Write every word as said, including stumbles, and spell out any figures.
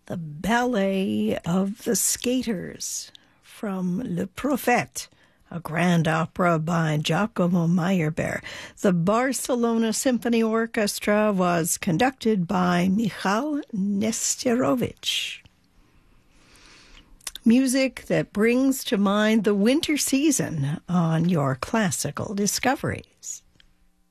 the Ballet of the Skaters from Le Prophète, a grand opera by Giacomo Meyerbeer. The Barcelona Symphony Orchestra was conducted by Michal Nesterovich. Music that brings to mind the winter season on your classical discoveries.